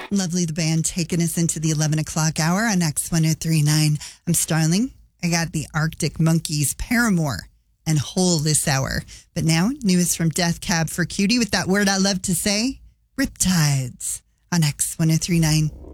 Lovely, the band taking us into the 11 o'clock hour on X1039. I'm Starling. I got the Arctic Monkeys, Paramore, and Hole this hour. But now, newest from Death Cab for Cutie with that word I love to say, Riptides on X1039.